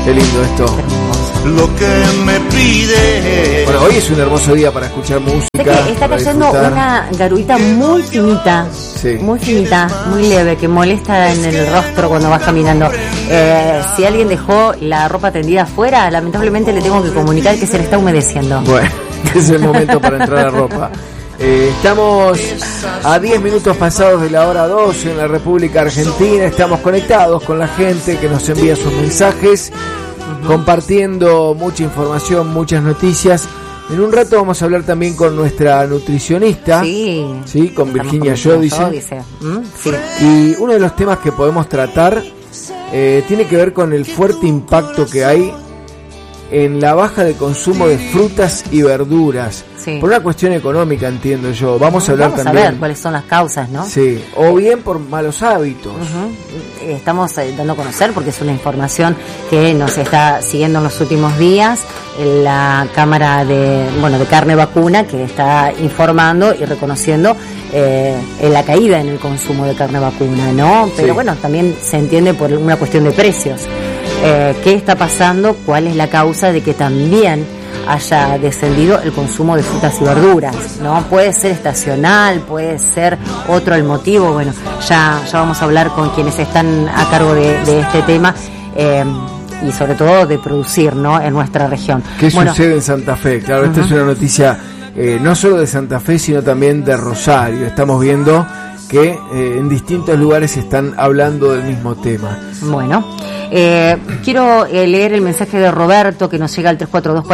Qué lindo esto. Lo que me pide. Bueno, hoy es un hermoso día para escuchar música. Sé que está cayendo una garuita muy finita, sí, muy finita, muy leve, que molesta en el rostro cuando vas caminando. Si alguien dejó la ropa tendida afuera, lamentablemente le tengo que comunicar que se le está humedeciendo. Bueno, es el momento para entrar a ropa. Estamos a 10 minutos pasados de la hora 12 en la República Argentina. Estamos conectados con la gente que nos envía sus mensajes, compartiendo mucha información, muchas noticias. En un rato vamos a hablar también con nuestra nutricionista, sí, con Virginia Giudice. Sí. Y uno de los temas que podemos tratar tiene que ver con el fuerte impacto que hay en la baja de consumo de frutas y verduras. Sí. Por una cuestión económica, entiendo yo. Vamos a hablar también. Vamos a ver cuáles son las causas, ¿no? Sí, o bien por malos hábitos. Estamos dando a conocer, porque es una información que nos está siguiendo en los últimos días, la Cámara de Carne Vacuna, que está informando y reconociendo la caída en el consumo de carne vacuna, ¿no? Pero sí, bueno, también se entiende por una cuestión de precios. ¿Qué está pasando? ¿Cuál es la causa de que también haya descendido el consumo de frutas y verduras? ¿No? Puede ser estacional, puede ser otro el motivo. Bueno, ya vamos a hablar con quienes están a cargo de este tema y sobre todo de producir, ¿no?, en nuestra región. ¿Qué sucede en Santa Fe? Claro, esta es una noticia no solo de Santa Fe, sino también de Rosario. Estamos viendo que en distintos lugares están hablando del mismo tema. Bueno, quiero leer el mensaje de Roberto, que nos llega al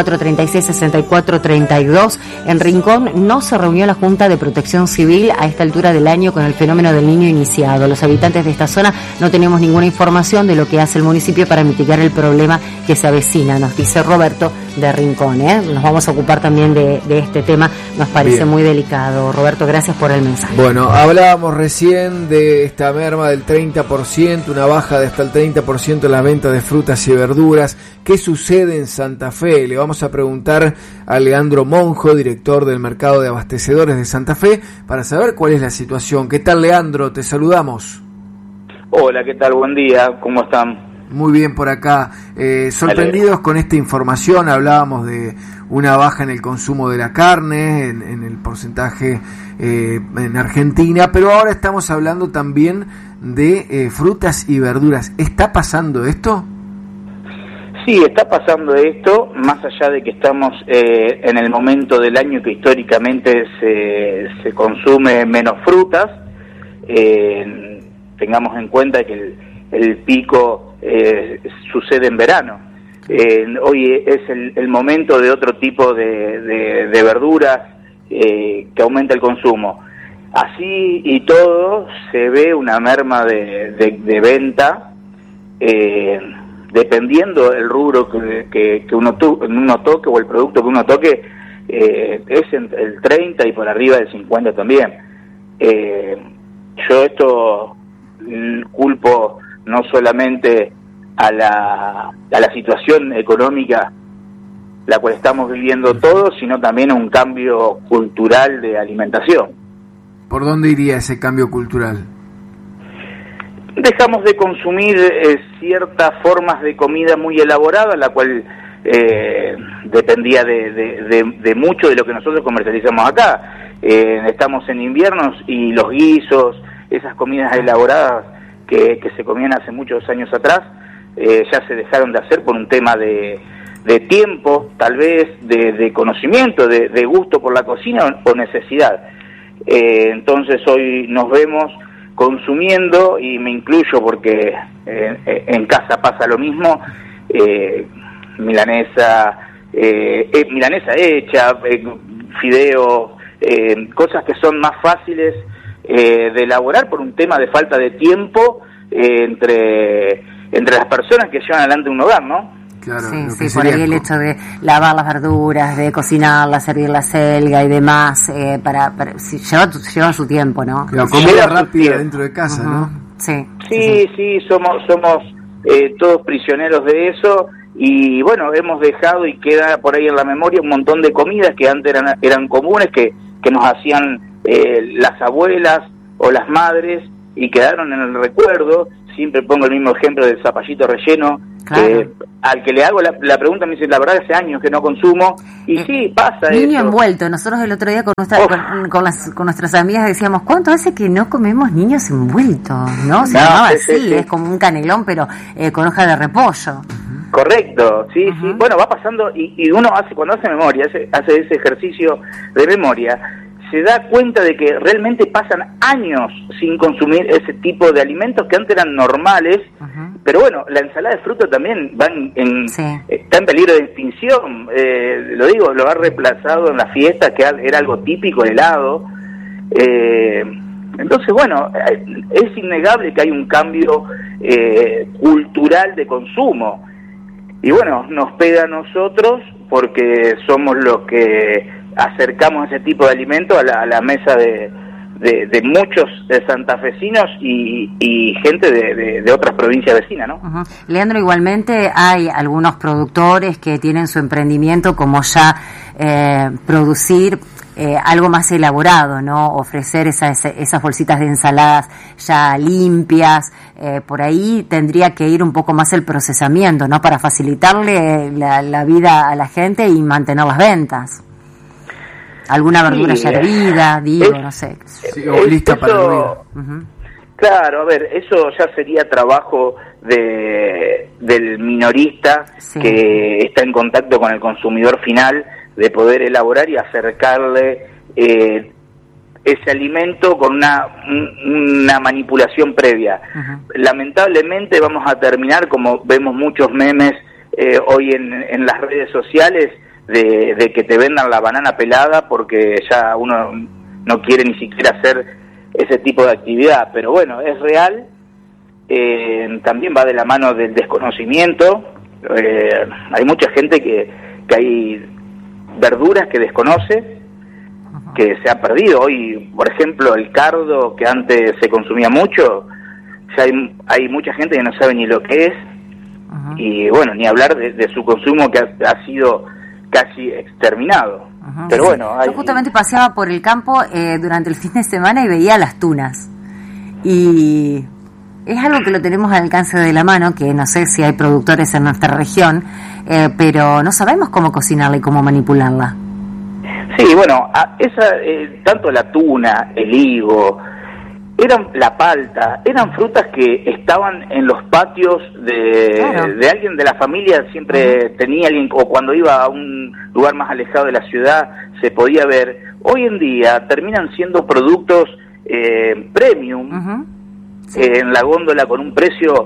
3424366432. En Rincón no se reunió la Junta de Protección Civil a esta altura del año con el fenómeno del Niño iniciado. Los habitantes de esta zona no tenemos ninguna información de lo que hace el municipio para mitigar el problema que se avecina, nos dice Roberto de Rincón. Nos vamos a ocupar también de este tema, nos parece bien, muy delicado. Roberto, gracias por el mensaje. Bueno, hablábamos recién de esta merma del 30%, una baja de hasta el 30% en la venta de frutas y verduras. ¿Qué sucede en Santa Fe? Le vamos a preguntar a Leandro Monjo, director del Mercado de Abastecedores de Santa Fe, para saber cuál es la situación. ¿Qué tal, Leandro? Te saludamos. Hola, ¿qué tal? Buen día, ¿cómo están? Muy bien por acá. Sorprendidos con esta información. Hablábamos de una baja en el consumo de la carne, en el porcentaje en Argentina, pero ahora estamos hablando también de frutas y verduras. ¿Está pasando esto? Sí, está pasando esto, más allá de que estamos en el momento del año que históricamente se consume menos frutas. Tengamos en cuenta que el pico sucede en verano. Hoy es el momento de otro tipo de verduras que aumenta el consumo. Así y todo se ve una merma de venta, dependiendo el rubro que uno toque o el producto que uno toque, es el 30 y por arriba del 50 también. Yo esto culpo no solamente a la situación económica la cual estamos viviendo todos, sino también a un cambio cultural de alimentación. ¿Por dónde iría ese cambio cultural? Dejamos de consumir ciertas formas de comida muy elaborada, la cual dependía de mucho de lo que nosotros comercializamos acá. Estamos en inviernos y los guisos, esas comidas elaboradas que se comían hace muchos años atrás, ya se dejaron de hacer por un tema de tiempo, tal vez, de conocimiento, de gusto por la cocina o necesidad. Entonces hoy nos vemos consumiendo, y me incluyo porque en casa pasa lo mismo, milanesa hecha, fideos, cosas que son más fáciles de elaborar por un tema de falta de tiempo entre las personas que llevan adelante un hogar, ¿no? Claro, sí, por ahí el hecho de lavar las verduras, de cocinarlas, servir la selga y demás, lleva su tiempo, ¿no? Claro, comida rápida dentro de casa, ¿no? Sí, somos todos prisioneros de eso, y bueno, hemos dejado y queda por ahí en la memoria un montón de comidas que antes eran comunes, que nos hacían las abuelas o las madres, y quedaron en el recuerdo. siempre pongo el mismo ejemplo del zapallito relleno. Claro. Al que le hago la pregunta me dice, la verdad hace años que no consumo, y sí, pasa niño eso. envuelto. Nosotros el otro día con nuestras amigas decíamos, ¿cuánto hace que no comemos niños envueltos? ¿No? Se llamaba así, es como un canelón, pero con hoja de repollo. Correcto, sí, sí. Bueno, va pasando, y uno cuando hace memoria, hace ese ejercicio de memoria, se da cuenta de que realmente pasan años sin consumir ese tipo de alimentos que antes eran normales. Pero bueno, la ensalada de fruta también está en peligro de extinción. Lo digo, lo ha reemplazado en las fiestas, que era algo típico, el helado. Entonces, bueno, es innegable que hay un cambio cultural de consumo. Y bueno, nos pega a nosotros porque somos los que acercamos ese tipo de alimentos a la mesa de muchos santafesinos y gente de otras provincias vecinas, ¿no? Leandro, igualmente hay algunos productores que tienen su emprendimiento como ya producir algo más elaborado, ¿no? Ofrecer esas bolsitas de ensaladas ya limpias. Por ahí tendría que ir un poco más el procesamiento, ¿no? Para facilitarle la vida a la gente y mantener las ventas. Alguna verdura ya hervida, no sé. Sí, o lista para hervir. Claro, a ver, eso ya sería trabajo del minorista que está en contacto con el consumidor final, de poder elaborar y acercarle ese alimento con una manipulación previa. Lamentablemente vamos a terminar, como vemos muchos memes hoy en las redes sociales, de que te vendan la banana pelada porque ya uno no quiere ni siquiera hacer ese tipo de actividad. Pero bueno, es real, también va de la mano del desconocimiento. Hay mucha gente que hay verduras que desconoce, que se ha perdido. Hoy, por ejemplo, el cardo, que antes se consumía mucho, ya hay mucha gente que no sabe ni lo que es. Y bueno, ni hablar de su consumo, que ha sido casi exterminado. Pero bueno, yo justamente paseaba por el campo durante el fin de semana y veía las tunas, y es algo que lo tenemos al alcance de la mano, que no sé si hay productores en nuestra región, pero no sabemos cómo cocinarla y cómo manipularla. Sí, bueno, tanto la tuna, el higo, la palta, eran frutas que estaban en los patios de alguien de la familia, siempre tenía alguien, o cuando iba a un lugar más alejado de la ciudad se podía ver. Hoy en día terminan siendo productos premium, en la góndola, con un precio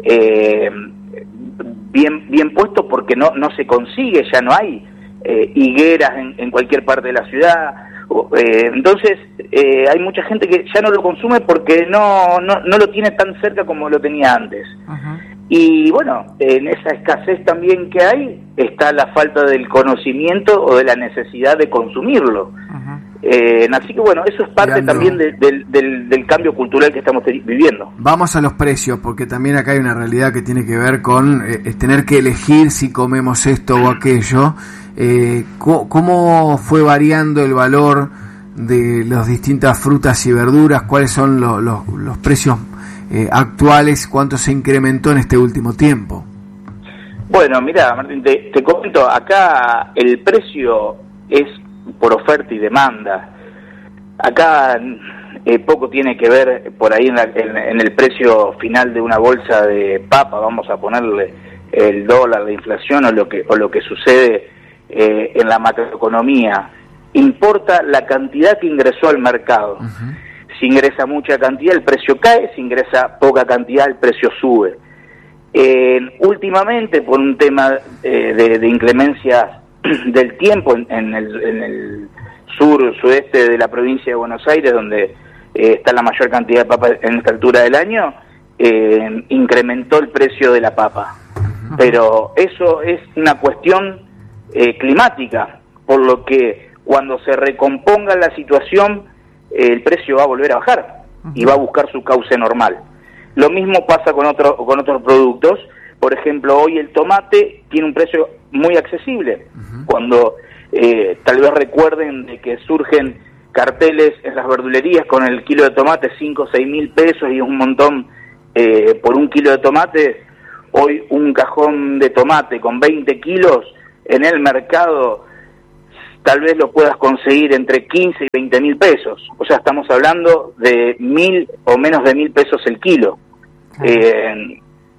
bien puesto, porque no se consigue, ya no hay higueras en cualquier parte de la ciudad. Entonces hay mucha gente que ya no lo consume porque no lo tiene tan cerca como lo tenía antes. Y bueno, en esa escasez también que hay está la falta del conocimiento o de la necesidad de consumirlo. Así que bueno, eso es parte, Leandro, también del cambio cultural que estamos viviendo. Vamos a los precios, porque también acá hay una realidad que tiene que ver con tener que elegir si comemos esto o aquello. ¿Cómo fue variando el valor de las distintas frutas y verduras? ¿Cuáles son los precios actuales? ¿Cuánto se incrementó en este último tiempo? Bueno, mira, Martín, te comento, acá el precio es por oferta y demanda. Acá poco tiene que ver por ahí en el precio final de una bolsa de papa, vamos a ponerle el dólar, la inflación o lo que sucede en la macroeconomía. Importa la cantidad que ingresó al mercado. Si ingresa mucha cantidad, el precio cae; si ingresa poca cantidad, el precio sube. Últimamente, por un tema de inclemencias del tiempo en el sudeste de la provincia de Buenos Aires, donde está la mayor cantidad de papa en esta altura del año, incrementó el precio de la papa. Pero eso es una cuestión climática, por lo que cuando se recomponga la situación, el precio va a volver a bajar y va a buscar su cauce normal. Lo mismo pasa con otros productos. Por ejemplo, hoy el tomate tiene un precio muy accesible. Cuando tal vez recuerden de que surgen carteles en las verdulerías con el kilo de tomate 5 o 6 mil pesos y un montón por 1 kilo de tomate, hoy un cajón de tomate con 20 kilos en el mercado tal vez lo puedas conseguir entre 15 y 20 mil pesos. O sea, estamos hablando de 1.000 o menos de 1.000 pesos el kilo. En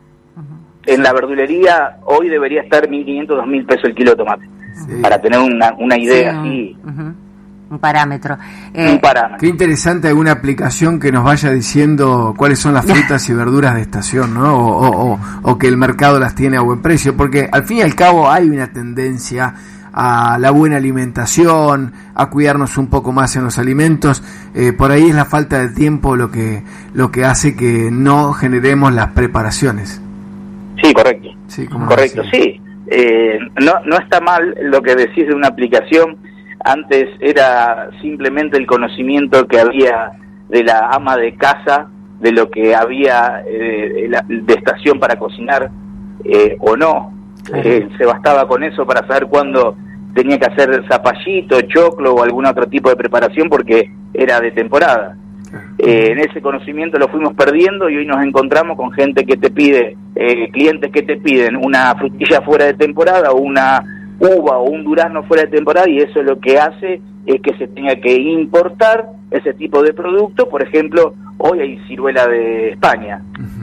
la verdulería hoy debería estar 1.500, 2.000 pesos el kilo de tomate, para tener una idea así. Un parámetro. Un parámetro. Qué interesante alguna aplicación que nos vaya diciendo cuáles son las frutas y verduras de estación, ¿no? O que el mercado las tiene a buen precio, porque al fin y al cabo hay una tendencia a la buena alimentación, a cuidarnos un poco más en los alimentos. Por ahí es la falta de tiempo lo que hace que no generemos las preparaciones. Sí, correcto. Sí, como correcto, sí. No está mal lo que decís de una aplicación. Antes era simplemente el conocimiento que había de la ama de casa, de lo que había de estación para cocinar o no. Se bastaba con eso para saber cuándo tenía que hacer zapallito, choclo o algún otro tipo de preparación porque era de temporada. En ese conocimiento lo fuimos perdiendo y hoy nos encontramos con gente que te pide, clientes que te piden una frutilla fuera de temporada o una uva o un durazno fuera de temporada, y eso lo que hace es que se tenga que importar ese tipo de producto. Por ejemplo, hoy hay ciruela de España,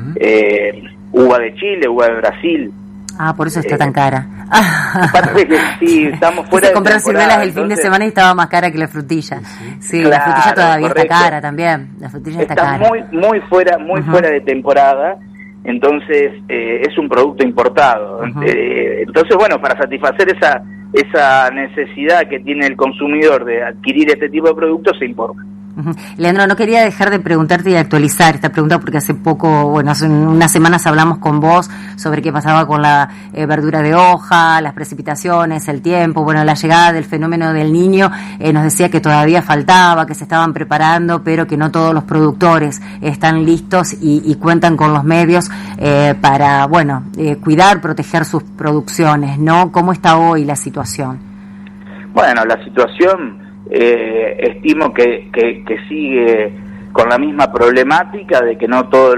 uva de Chile, uva de Brasil. Por eso está tan cara. Parece que sí, estamos fuera de comprar temporada. ciruelas el fin de semana y estaba más cara que la frutilla. Sí, claro, la frutilla todavía correcto. está cara también. La frutilla está cara. muy fuera de temporada. Entonces es un producto importado. Entonces, bueno, para satisfacer esa necesidad que tiene el consumidor de adquirir este tipo de productos, se importa. Leandro, no quería dejar de preguntarte y de actualizar esta pregunta porque hace unas semanas hablamos con vos sobre qué pasaba con la verdura de hoja, las precipitaciones, el tiempo, la llegada del fenómeno del Niño. Nos decía que todavía faltaba, que se estaban preparando, pero que no todos los productores están listos y cuentan con los medios para, cuidar, proteger sus producciones, ¿no? ¿Cómo está hoy la situación? Bueno, la situación estimo que sigue con la misma problemática de que no todos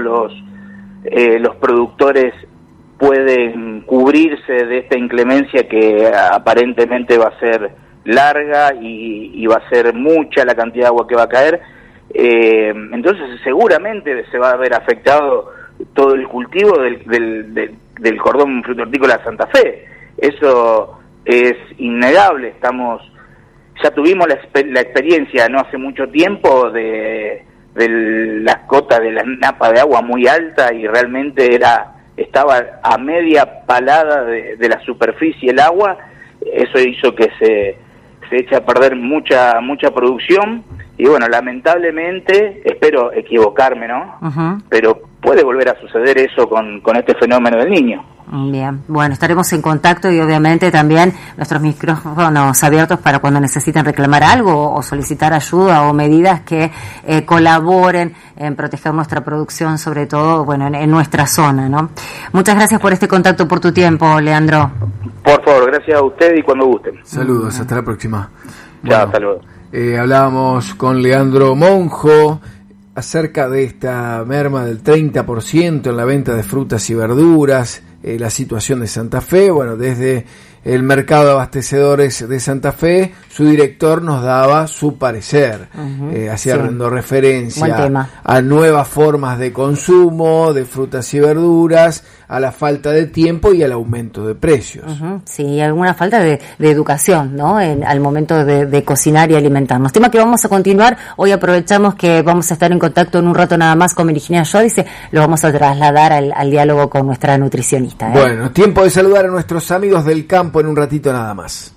los productores pueden cubrirse de esta inclemencia que aparentemente va a ser larga y va a ser mucha la cantidad de agua que va a caer. Entonces seguramente se va a ver afectado todo el cultivo del cordón frutícola de Santa Fe. Eso es innegable. Ya tuvimos la experiencia no hace mucho tiempo de las cotas de la napa de agua muy alta, y realmente estaba a media palada de la superficie el agua. Eso hizo que se eche a perder mucha producción, y bueno, lamentablemente, espero equivocarme, ¿no? Pero puede volver a suceder eso con este fenómeno del Niño. Bien, bueno, estaremos en contacto y obviamente también nuestros micrófonos abiertos para cuando necesiten reclamar algo o solicitar ayuda o medidas que colaboren en proteger nuestra producción, sobre todo, en nuestra zona, ¿no? Muchas gracias por este contacto, por tu tiempo, Leandro. Por favor, gracias a usted y cuando gusten. Saludos, hasta la próxima. Chao, hasta luego. Hablábamos con Leandro Monjo acerca de esta merma del 30% en la venta de frutas y verduras, la situación de Santa Fe. Desde el mercado de abastecedores de Santa Fe, su director nos daba su parecer, haciendo referencia a nuevas formas de consumo de frutas y verduras, a la falta de tiempo y al aumento de precios. Sí, alguna falta de educación, ¿no? Al momento de cocinar y alimentarnos. Tema que vamos a continuar. Hoy aprovechamos que vamos a estar en contacto en un rato nada más con Virginia Giudice. Lo vamos a trasladar al diálogo con nuestra nutricionista. Bueno, tiempo de saludar a nuestros amigos del campo en un ratito nada más.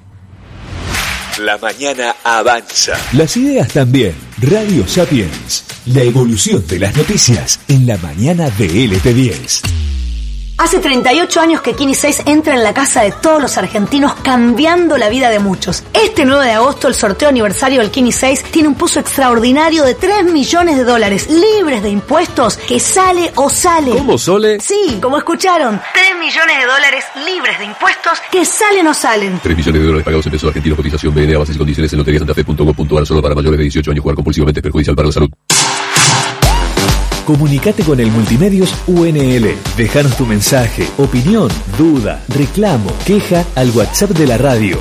La mañana avanza. Las ideas también. Radio Sapiens. La evolución de las noticias en la mañana de LT10. Hace 38 años que Kini 6 entra en la casa de todos los argentinos, cambiando la vida de muchos. Este 9 de agosto, el sorteo aniversario del Kini 6 tiene un pozo extraordinario de $3 millones, libres de impuestos, que sale o sale. ¿Cómo, Sole? Sí, como escucharon. $3 millones libres de impuestos, que salen o salen. $3 millones pagados en pesos argentinos. Cotización BNA, bases y condiciones en loteriasantafe.com.ar. Solo para mayores de 18 años. Jugar compulsivamente es perjudicial para la salud. Comunicate con el Multimedios UNL. Déjanos tu mensaje, opinión, duda, reclamo, queja al WhatsApp de la radio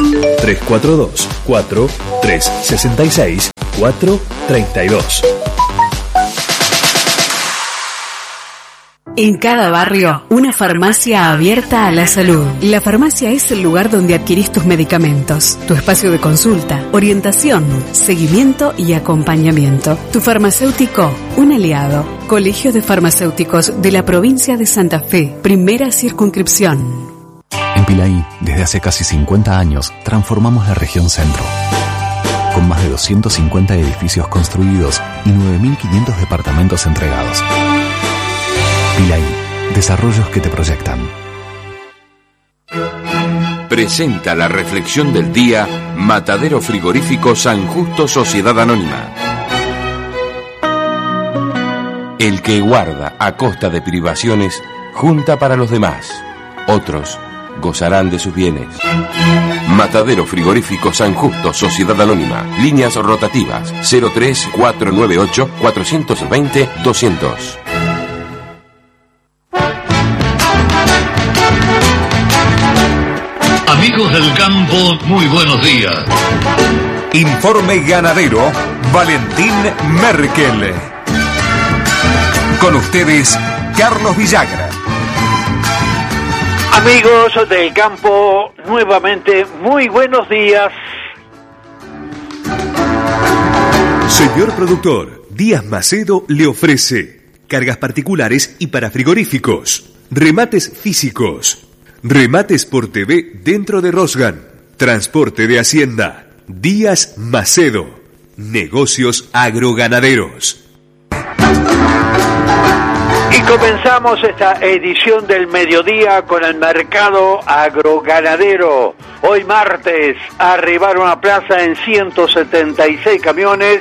342-4366-432. En cada barrio, una farmacia abierta a la salud. La farmacia es el lugar donde adquirís tus medicamentos, tu espacio de consulta, orientación, seguimiento y acompañamiento. Tu farmacéutico, un aliado. Colegio de Farmacéuticos de la provincia de Santa Fe, primera circunscripción. En Pilaí, desde hace casi 50 años, transformamos la región centro. Con más de 250 edificios construidos y 9.500 departamentos entregados. Pilaí, desarrollos que te proyectan. Presenta la reflexión del día Matadero Frigorífico San Justo Sociedad Anónima. El que guarda a costa de privaciones, junta para los demás. Otros gozarán de sus bienes. Matadero Frigorífico San Justo Sociedad Anónima. Líneas rotativas 03498 420 200. Amigos del campo, muy buenos días. Informe ganadero, Valentín Merkel. Con ustedes, Carlos Villagra. Amigos del campo, nuevamente, muy buenos días. Señor productor, Díaz Macedo le ofrece cargas particulares y para frigoríficos, remates físicos, remates por TV dentro de Rosgan, transporte de hacienda. Díaz Macedo, negocios agroganaderos. Y comenzamos esta edición del mediodía con el mercado agroganadero. Hoy martes arribaron a plaza en 176 camiones,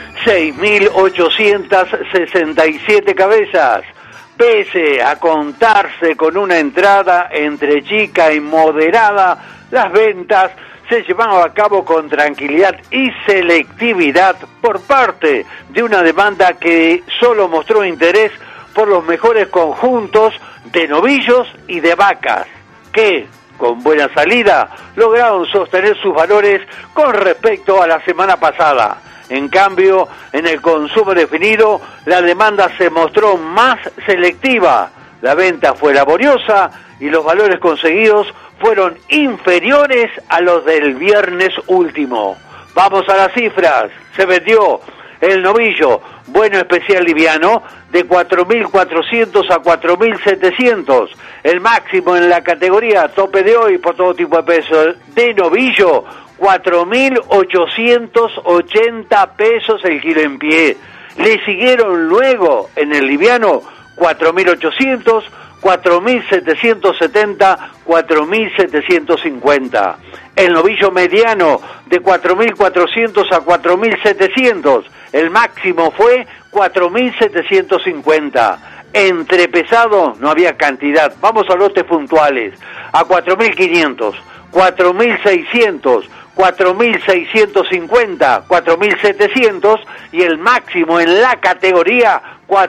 6.867 cabezas. Pese a contarse con una entrada entre chica y moderada, las ventas se llevaron a cabo con tranquilidad y selectividad por parte de una demanda que solo mostró interés por los mejores conjuntos de novillos y de vacas, que, con buena salida, lograron sostener sus valores con respecto a la semana pasada. En cambio, en el consumo definido, la demanda se mostró más selectiva, la venta fue laboriosa y los valores conseguidos fueron inferiores a los del viernes último. Vamos a las cifras. Se vendió el novillo bueno especial liviano de 4.400 a 4.700. El máximo en la categoría tope de hoy por todo tipo de pesos de novillo, 4.880 pesos el kilo en pie. Le siguieron luego en el liviano 4.800, 4.770, 4.750. El novillo mediano de 4.400 a 4.700. El máximo fue 4.750. Entre pesados no había cantidad. Vamos a lotes puntuales. A 4.500, 4.600, 4.650, 4.700 y el máximo en la categoría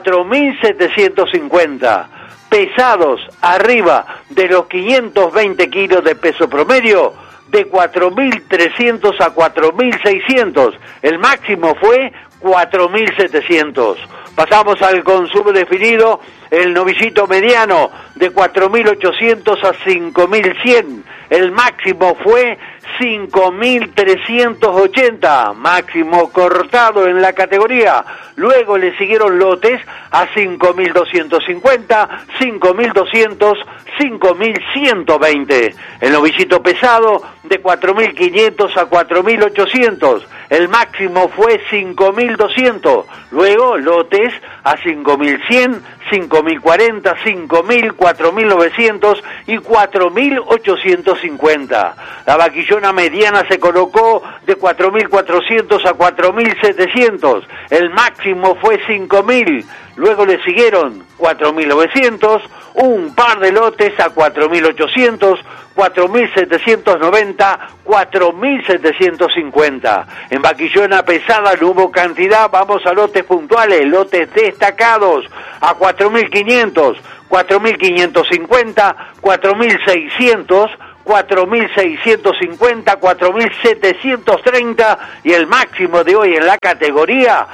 4.750. Pesados arriba de los 520 kilos de peso promedio, de 4.300 a 4.600. El máximo fue 4.700. Pasamos al consumo definido, el novillito mediano de 4.800 a 5.100. El máximo fue 5.380, máximo cortado en la categoría. Luego le siguieron lotes a 5.250, 5.200, 5.120. El novillito pesado de 4.500 a 4.800. El máximo fue 5.200. Luego lotes a 5.100, 5.040, 5.000, 4.900 y 4.850. La vaquillona Vaquillona mediana se colocó de 4.400 a 4.700. El máximo fue 5.000. Luego le siguieron 4.900, un par de lotes a 4.800, 4.790, 4.750. En Vaquillona pesada no hubo cantidad, vamos a lotes puntuales, lotes destacados a 4.500, 4.550, 4.600, 4.650, 4.730 y el máximo de hoy en la categoría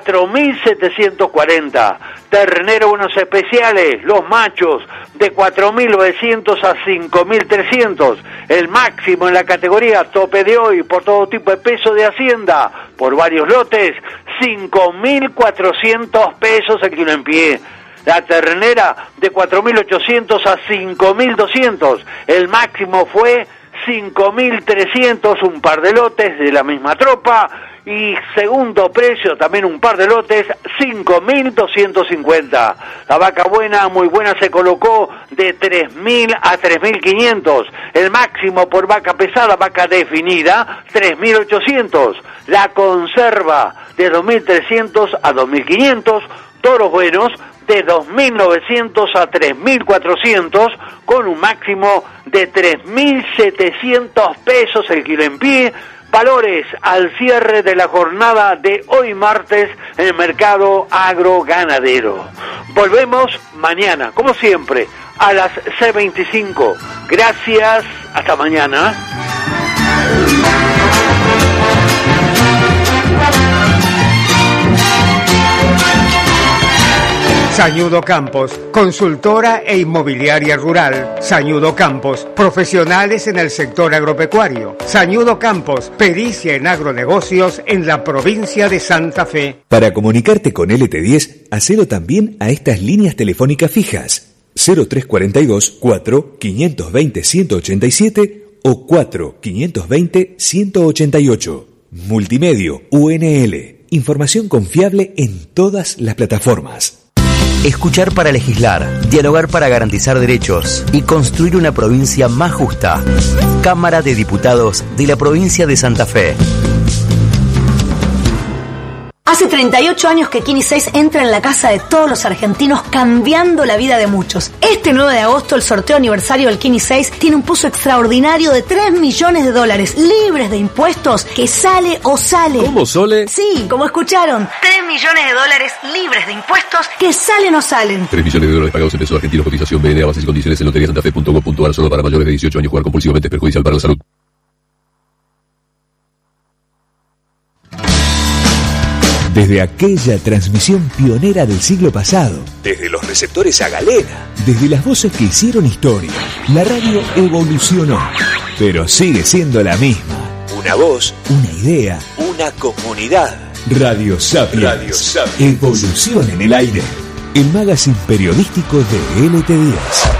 4.740. Ternero unos especiales, los machos de 4.900 a 5.300. El máximo en la categoría tope de hoy por todo tipo de peso de hacienda, por varios lotes, 5.400 pesos el kilo en pie. La ternera de 4.800 a 5.200. El máximo fue 5.300, un par de lotes de la misma tropa. Y segundo precio, también un par de lotes, 5.250. La vaca buena, muy buena, se colocó de 3.000 a 3.500. El máximo por vaca pesada, vaca definida, 3.800. La conserva de 2.300 a 2.500. Toros buenos de 2.900 a 3.400, con un máximo de 3.700 pesos el kilo en pie. Valores al cierre de la jornada de hoy martes en el mercado agroganadero. Volvemos mañana, como siempre, a las 6:25. Gracias, hasta mañana. Sañudo Campos, consultora e inmobiliaria rural. Sañudo Campos, profesionales en el sector agropecuario. Sañudo Campos, pericia en agronegocios en la provincia de Santa Fe. Para comunicarte con LT10, hacelo también a estas líneas telefónicas fijas: 0342 4 520 187 o 4 520 188. Multimedio UNL. Información confiable en todas las plataformas. Escuchar para legislar, dialogar para garantizar derechos y construir una provincia más justa. Cámara de Diputados de la provincia de Santa Fe. Hace 38 años que Kini 6 entra en la casa de todos los argentinos, cambiando la vida de muchos. Este 9 de agosto, el sorteo aniversario del Kini 6 tiene un pozo extraordinario de $3 millones, libres de impuestos, que sale o sale. ¿Cómo, Sole? Sí, como escucharon. $3 millones, libres de impuestos, que salen o salen. $3 millones pagados en pesos argentinos. Cotización BN a bases y condiciones en loteriasantafe.com.ar. Solo para mayores de 18 años. Jugar compulsivamente es perjudicial para la salud. Desde aquella transmisión pionera del siglo pasado, desde los receptores a galera, desde las voces que hicieron historia, la radio evolucionó, pero sigue siendo la misma. Una voz, una idea, una comunidad. Radio Sapiens. Radio Sapiens. Evolución en el aire. El magazine periodístico de LT10.